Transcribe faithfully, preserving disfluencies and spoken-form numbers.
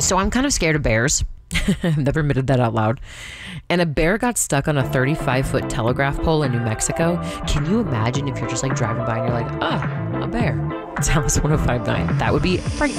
So I'm kind of scared of bears. I've never admitted that out loud. And a bear got stuck on a thirty-five foot telegraph pole in New Mexico. Can you imagine if you're just like driving by and you're like, ah, a bear? It's Alice one oh five point nine. That would be frightening.